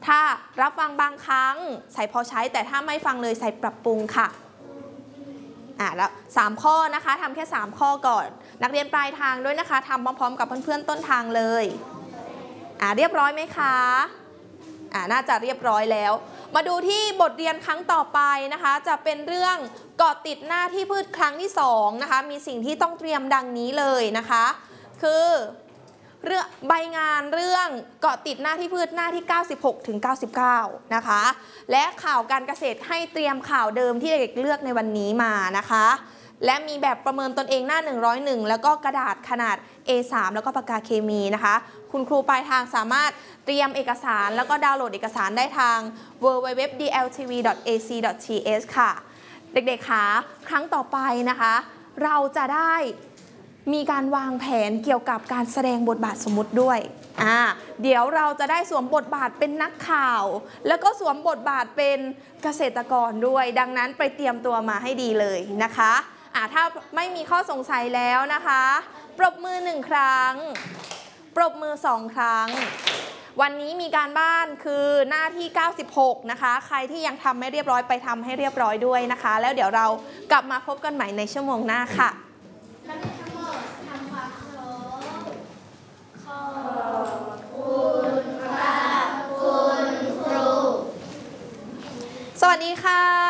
ถ้ารับฟังบางครั้งใส่พอใช้แต่ถ้าไม่ฟังเลยใส่ปรับปรุงค่ะแล้ว3ข้อนะคะทำแค่3ข้อก่อนนักเรียนปลายทางด้วยนะคะทำพร้อมๆกับเพื่อนๆต้นทางเลยเรียบร้อยไหมคะน่าจะเรียบร้อยแล้วมาดูที่บทเรียนครั้งต่อไปนะคะจะเป็นเรื่องเกาะติดหน้าที่พืชครั้งที่2นะคะมีสิ่งที่ต้องเตรียมดังนี้เลยนะคะคือเรื่องใบงานเรื่องเกาะติดหน้าที่พืชหน้าที่96ถึง99นะคะและข่าวการเกษตรให้เตรียมข่าวเดิมที่เด็กเลือกในวันนี้มานะคะและมีแบบประเมินตนเองหน้า101แล้วก็กระดาษขนาด A3 แล้วก็ปากกาเคมีนะคะคุณครูปลายทางสามารถเตรียมเอกสารแล้วก็ดาวน์โหลดเอกสารได้ทาง www.dltv.ac.th ค่ะเด็กๆคะครั้งต่อไปนะคะเราจะได้มีการวางแผนเกี่ยวกับการแสดงบทบาทสมมุติด้วยเดี๋ยวเราจะได้สวมบทบาทเป็นนักข่าวแล้วก็สวมบทบาทเป็นเกษตรกรด้วยดังนั้นไปเตรียมตัวมาให้ดีเลยนะคะถ้าไม่มีข้อสงสัยแล้วนะคะปรบมือ1ครั้งปรบมือ2ครั้งวันนี้มีการบ้านคือหน้าที่96นะคะใครที่ยังทำไม่เรียบร้อยไปทำให้เรียบร้อยด้วยนะคะแล้วเดี๋ยวเรากลับมาพบกันใหม่ในชั่วโมงหน้าค่ะสวัสดีค่ะ